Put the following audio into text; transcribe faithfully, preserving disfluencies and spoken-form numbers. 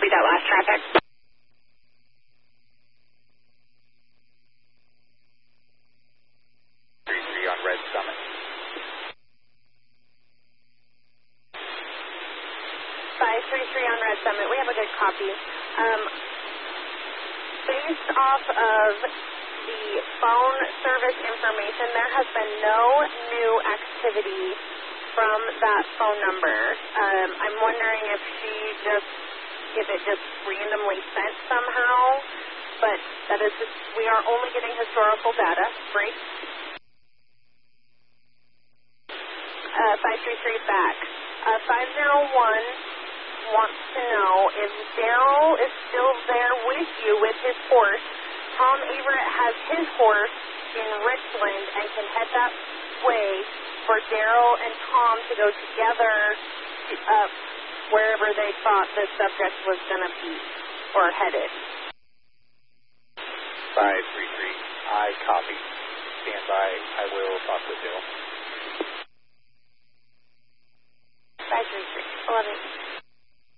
read that last traffic. three three on Red Summit. five three three on Red Summit. We have a good copy. Um, based off of the phone service information, there has been no new activity from that phone number. Um, I'm wondering if she just, if it just randomly sent somehow, but that is just, we are only getting historical data. Great. Uh, five three three back. Uh, five zero one wants to know if Daryl is still there with you with his horse. Tom Averett has his horse in Richland and can head that way for Daryl and Tom to go together to, uh, wherever they thought the subject was going to be or headed. five three three, I copy. Stand by. I will talk with Daryl. five three three, eleven.